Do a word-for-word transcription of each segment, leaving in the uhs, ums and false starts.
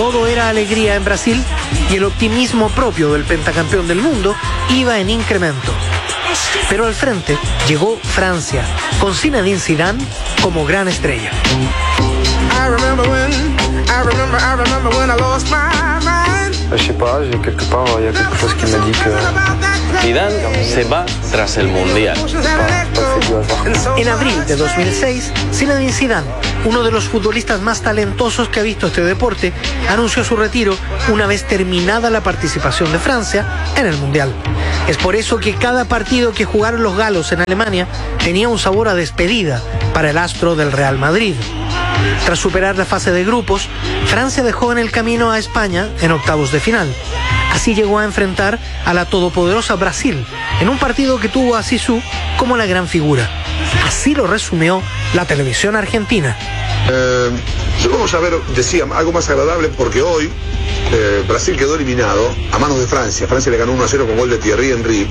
todo era alegría en Brasil y el optimismo propio del pentacampeón del mundo iba en incremento. Pero al frente llegó Francia, con Zinedine Zidane como gran estrella. Je sais pas, j'ai quelque part, il y a quelque chose qui me dit que Zidane se va tras el Mundial. En abril de dos mil seis, Zinedine Zidane, uno de los futbolistas más talentosos que ha visto este deporte, anunció su retiro una vez terminada la participación de Francia en el Mundial. Es por eso que cada partido que jugaron los galos en Alemania tenía un sabor a despedida para el astro del Real Madrid. Tras superar la fase de grupos, Francia dejó en el camino a España en octavos de final. Así llegó a enfrentar a la todopoderosa Brasil en un partido que tuvo a Zizou como la gran figura. Así lo resumió la televisión argentina. Eh, vamos a ver, decía, algo más agradable porque hoy eh, Brasil quedó eliminado a manos de Francia. Francia le ganó uno a cero con gol de Thierry Henry.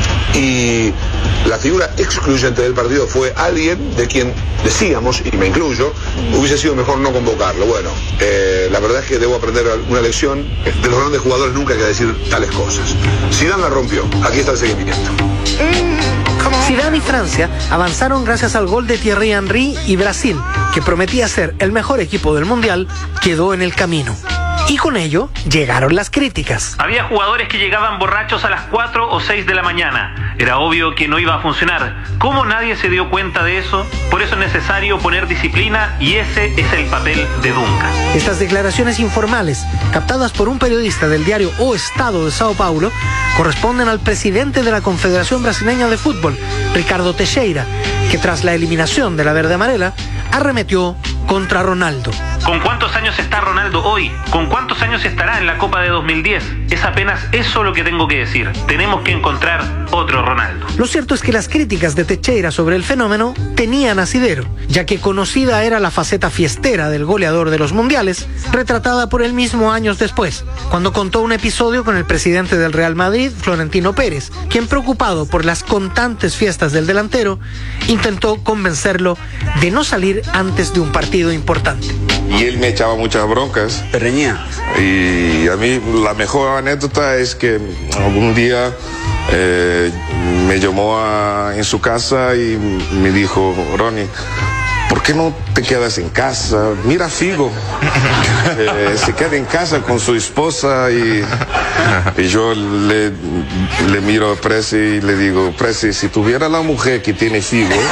Y la figura excluyente del partido fue alguien de quien decíamos, y me incluyo, hubiese sido mejor no convocarlo. Bueno, eh, la verdad es que debo aprender una lección. De los grandes jugadores nunca hay que decir tales cosas. Zidane la rompió, aquí está el seguimiento. Zidane y Francia avanzaron gracias al gol de Thierry Henry y Brasil, que prometía ser el mejor equipo del Mundial, quedó en el camino. Y con ello llegaron las críticas. Había jugadores que llegaban borrachos a las cuatro o seis de la mañana. Era obvio que no iba a funcionar. ¿Cómo nadie se dio cuenta de eso? Por eso es necesario poner disciplina y ese es el papel de Dunga. Estas declaraciones informales, captadas por un periodista del diario O Estado de Sao Paulo, corresponden al presidente de la Confederación Brasileña de Fútbol, Ricardo Teixeira, que tras la eliminación de la verde amarela, arremetió contra Ronaldo. ¿Con cuántos años está Ronaldo hoy? ¿Con cuántos años estará en la Copa de dos mil diez? Es apenas eso lo que tengo que decir. Tenemos que encontrar otro Ronaldo. Lo cierto es que las críticas de Teixeira sobre el fenómeno tenían asidero, ya que conocida era la faceta fiestera del goleador de los mundiales, retratada por él mismo años después, cuando contó un episodio con el presidente del Real Madrid, Florentino Pérez, quien, preocupado por las constantes fiestas del delantero, intentó convencerlo de no salir antes de un partido importante. Y él me echaba muchas broncas. ¿Te reñía? Y a mí la mejor anécdota es que algún día eh, me llamó a, en su casa y me dijo: Ronnie, ¿por qué no te quedas en casa? Mira Figo, eh, se queda en casa con su esposa y, y yo le, le miro a Presi y le digo: Presi, si tuviera la mujer que tiene Figo, yo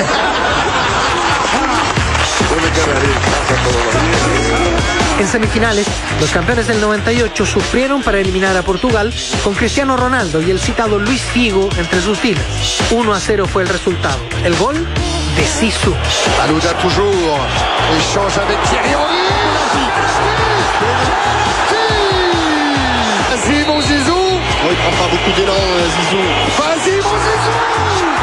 me quedaría en casa todos los días. En semifinales, los campeones del noventa y ocho sufrieron para eliminar a Portugal con Cristiano Ronaldo y el citado Luis Figo entre sus filas. uno a cero fue el resultado. El gol de Zizou. Alouda toujours. Échange avec Thierry Henry. Vas-y mon Zizou. Oh, il prend pas beaucoup d'élan, Zizou. Vas-y mon Zizou.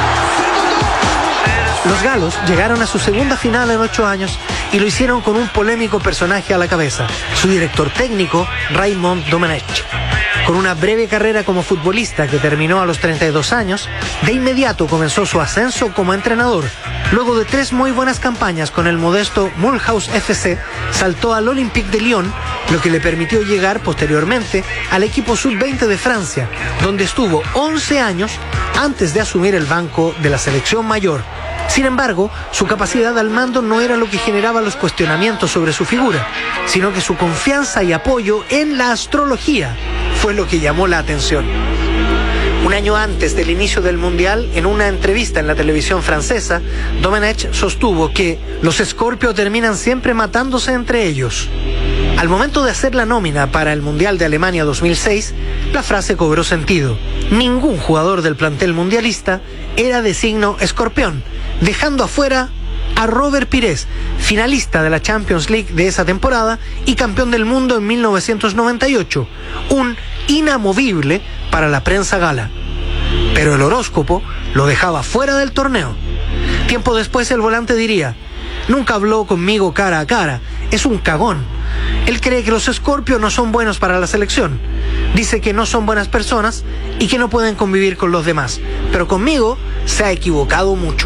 Los galos llegaron a su segunda final en ocho años y lo hicieron con un polémico personaje a la cabeza, su director técnico, Raymond Domenech. Con una breve carrera como futbolista que terminó a los treinta y dos años, de inmediato comenzó su ascenso como entrenador. Luego de tres muy buenas campañas con el modesto Mulhouse F C, saltó al Olympique de Lyon, lo que le permitió llegar posteriormente al equipo sub veinte de Francia, donde estuvo once años antes de asumir el banco de la selección mayor. Sin embargo, su capacidad al mando no era lo que generaba los cuestionamientos sobre su figura, sino que su confianza y apoyo en la astrología fue lo que llamó la atención. Un año antes del inicio del Mundial, en una entrevista en la televisión francesa, Domenech sostuvo que los Escorpio terminan siempre matándose entre ellos. Al momento de hacer la nómina para el Mundial de Alemania dos mil seis, la frase cobró sentido. Ningún jugador del plantel mundialista era de signo escorpión, dejando afuera a Robert Pires, finalista de la Champions League de esa temporada y campeón del mundo en mil novecientos noventa y ocho, un inamovible para la prensa gala. Pero el horóscopo lo dejaba fuera del torneo. Tiempo después el volante diría: nunca habló conmigo cara a cara, es un cagón. Él cree que los Escorpio no son buenos para la selección. Dice que no son buenas personas y que no pueden convivir con los demás. Pero conmigo se ha equivocado mucho.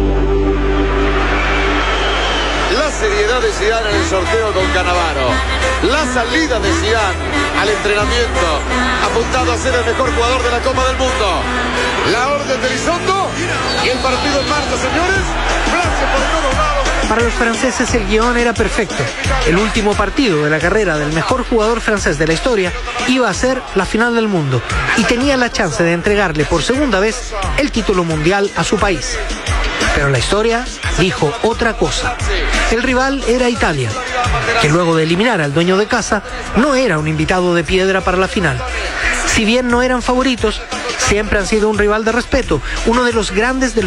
La seriedad de Zidane en el sorteo con Cannavaro. la salida de Zidane al entrenamiento, apuntado a ser el mejor jugador de la Copa del Mundo. La orden de Elizondo y el partido en marcha, señores. Francia por todos lados. Para los franceses el guión era perfecto. El último partido de la carrera del mejor jugador francés de la historia iba a ser la final del mundo y tenía la chance de entregarle por segunda vez el título mundial a su país. Pero la historia dijo otra cosa. El rival era Italia, que luego de eliminar al dueño de casa no era un invitado de piedra para la final. Si bien no eran favoritos, siempre han sido un rival de respeto, uno de los grandes del